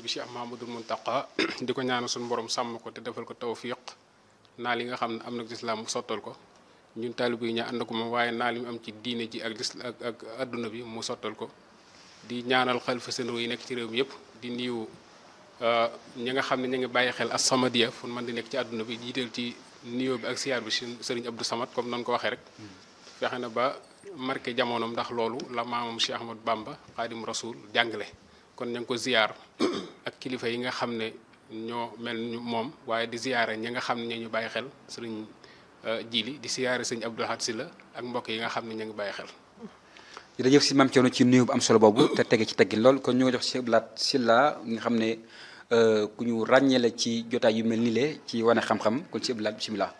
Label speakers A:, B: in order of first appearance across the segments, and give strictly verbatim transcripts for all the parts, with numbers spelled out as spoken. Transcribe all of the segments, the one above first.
A: Cheikh Mahamadul Muntaqa di ko ñaanal suñu borom sàmm ko te defal ko tawfiq naa li nga xam ne am na lislaam mu sottal ko ñun taalibe yi ñu ànd ko moom waaye naa li mu am ci diine ji ak ak ak adduna bi mu sottal ko di ñaanal xalifa généraux yi nekk ci réew mi yëpp di nuyu ñi nga xam ne ñu ngi bàyyi xel As-Samadiyya fu mën di nekk ci àdduna bi jiiteel ci nuyoo bi ak siyaar bi sëriñ Abdou Samad comme nan ko waxee rek fexe na ba marqué jamonoom ndax loolu la maamam Cheikh Ahmadou Bamba Xaadim Rasul jàngale kon ña ngi ko ziyaar ak kilifa yi nga xam ne ñoo mel ni moom waaye di ziyaare ñi nga xam ne ñu bàyyi xel sëriñ Jili di ziyaare sëriñ Abdou Lahad Sylla ak mbokk yi nga xam ne ñu ngi bàyyi xel.
B: jërëjëf si Mame Thierno ci nuyu bu am solo boobu te tege ci teggin lool kon ñu ngi jox si Abdou Lahad Sylla nga xam ne ku ñu ràññee la ci jotaay yu mel ni le ci wane xam-xam kon si Abdou Lahad bisimilah.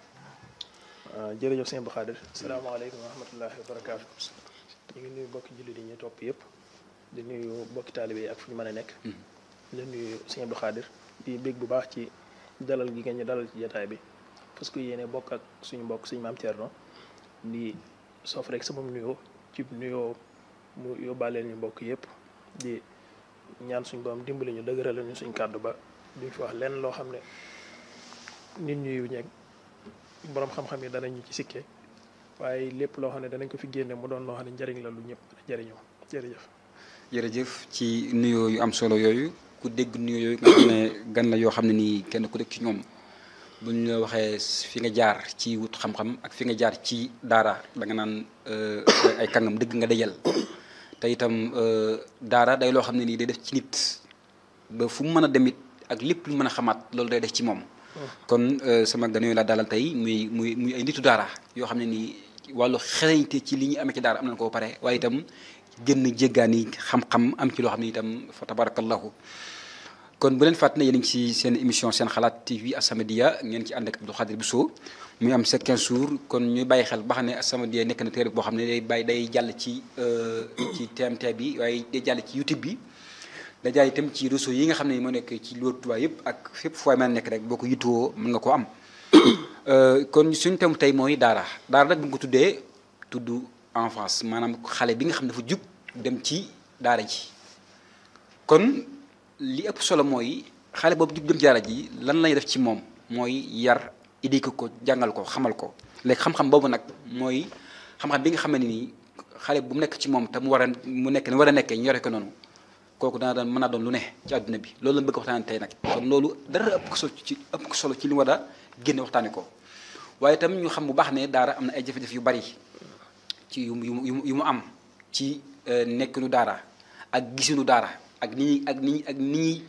C: waaw jërëjëf sëñ Abdou Khadir salaamaaleykum wa rahmatullahi wa barakaatu ñu ngi nuyu bokki jullit yi ñu topp yëpp di nuyu bokki taalibe yi ak fu ñu mën a nekk di nuyu sëñ Abdou Khadir di bég bu baax ci dalal gi ngeen ñu dalal ci jotaay bi parce que yéene bokk ak suñu mbokk suñu Mame Thierno di soof rek sama nuyoo ci nuyoo mu yóbbaaleel ñu mbokk yëpp di ñaan suñu borom dimbali ñu dëgëral ñu suñ kàddu ba duñ fi wax lenn loo xam ne nit ñuy ñeeg borom xam-xam yi danañu ci sikke waaye lépp loo xam ne danañ ko fi génne mu doon loo xam ne njëriñ la lu ñëpp jëriñoo jërëjëf.
B: jërëjëf ci nuyoo yu am solo yooyu ku dégg nuyoo yooyu nga xam ne gan la yoo xam ne nii kenn ku nekk ci ñoom bu ñu la waxee fi nga jaar ci wut xam-xam ak fi nga jaar ci daara da nga naan ay kàngam dëgg nga dajal te itam daara day loo xam ne nii day def ci nit ba fu mu mën a demit ak lépp lu mën a xamaat loolu day def ci moom. kon sama gan yooyu la dalal tey muy muy muy ay nitu daara yoo xam ne nii wàllu xereñte ci li ñuy amee ci daara am nañu ko ba pare waaye itam génn jéggaani xam-xam am ci loo xam ne itam fa tabarakallahu kon bu leen fàttali ne yéen a ngi ci seen émission seen xalaat T V As-Samadiyya ngeen ci ànd ak Abdou Khadir Bousso muy am chaque quinze jours kon ñuy bàyyi xel ba xam ne As-Samadiyya nekk na téere boo xam ne day bàyyi day jàll ci ci T M T bi waaye day jàll ci YouTube bi. da jaay itam ci réseau yi nga xam ne moo nekk ci loolu Touba yëpp ak fépp fooy mën a nekk rek boo ko yittewoo mën nga koo am kon suñu thème tey mooy daara daara nag bu nga ko tuddee tudd enfance maanaam xale bi nga xam ne dafa jug dem ci daara ji kon li ëpp solo mooy xale boobu jug dem ci daara ji lan lañuy def ci moom mooy yar éduquer ko jàngal ko xamal ko léegi xam-xam boobu nag mooy xam-xam bi nga xam ne nii xale bu mu nekk ci moom te mu war a mu nekk ni war a nekkee ñu yore ko noonu kooku dana daan mën naa doon lu ne ci àdduna bi loolu la bëgg waxtaane tey nag kon loolu dara ëpp ko solo ci ëpp ko solo ci li mu war a génne waxtaane ko waaye itam ñu xam bu baax ne daara am na ay jafe-jafe yu bari ci yu yu mu yu mu am ci nekkinu daara ak gisinu daara ak ni ñuy ak ni ak ni ñuy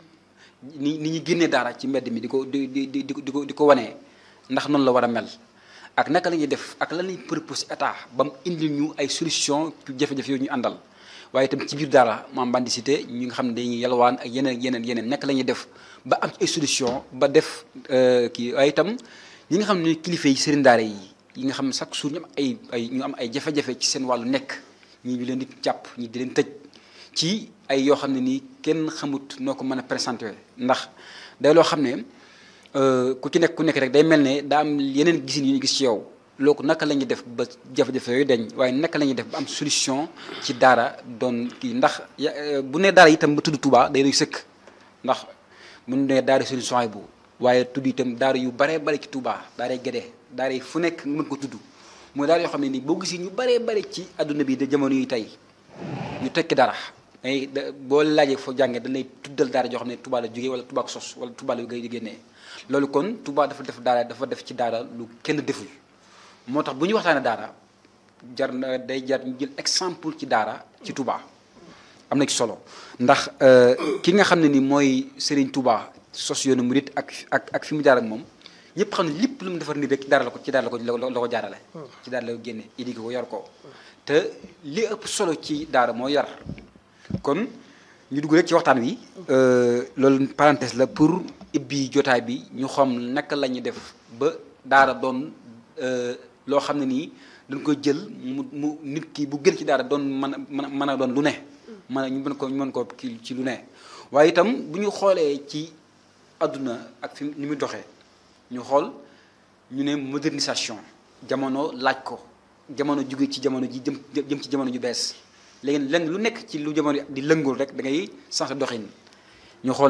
B: ni ni ñuy génnee daara ci mbedd mi di ko di di di di ko di ko wanee ndax noonu la war a mel ak naka la ñuy def ak lan lañuy propose état ba mu indil ñu ay solution ci jafe-jafe yooyu ñu àndal waaye itam ci biir daara maam bandicité ñi nga xam ne dañuy yalwaan ak yeneen yeneen yeneen nekk la ñuy def ba am ay solution ba def kii waaye itam ñi nga xam ne kilifa yi sëriñ daara yi yi nga xam ne chaque jour ñu am ay ay ñu am ay jafe-jafe ci seen wàllu nekk ñii ñu leen di jàpp ñi di leen tëj ci ay yoo xam ne nii kenn xamut noo ko mën a présenté ndax day loo xam ne ku ci nekk ku nekk rek day mel ne daa am yeneen gisin yu ñu gis ci yow loolu naka la ñuy def ba jafe-jafe yooyu dañ waaye naka la ñuy def ba am solution ci daara doon kii ndax bu ne daara itam ba tudd Touba day doy sëkk ndax mu ne daara solution bu waaye tudd itam daara yu baree bari ci Touba daara Gédé daara yi fu nekk nga mën ko tudd mooy daara yoo xam ne nii boo gisee ñu baree bari ci adduna bi de jamono yi tey ñu tekki dara ay boo laajee foo jàngee dañ lay tuddal daara joo xam ne Touba la jógee wala Touba ko sos wala Touba la ngay génnee loolu kon Touba dafa def daara dafa def ci daara lu kenn deful moo tax bu ñu waxtaanee daara jar na day jar ñu jël exemple ci daara ci Touba am na ci solo ndax ki nga xam ne ni mooy Serigne Touba sos yoonu murit ak ak ak fi mu jaar ak moom ñëpp xam ne lépp lu mu defar nii rek ci daara la ko ci daara la ko la ko jaarale. ci daara la ko génne indi ko yor ko te li ëpp solo ci daara moo yar kon ñu dugg rek ci waxtaan wi loolu parenthèse la pour ibbi jotaay bi ñu xam naka la ñuy def ba daara doon. loo xam ne nii dañ koy jël mu mu nit ki bu gën ci daara doon mën a mën a mën a doon lu ne mën a ñu mën ko ñu mën ko kii ci lu ne waaye itam bu ñu xoolee ci àdduna ak fi ni muy doxee ñu xool ñu ne modernisation jamono laaj ko jamono jóge ci jamono ji jëm jëm ci jamono ju bees léegi lenn lu nekk ci lu jamono di lëngool rek da ngay sens doxin ñu xool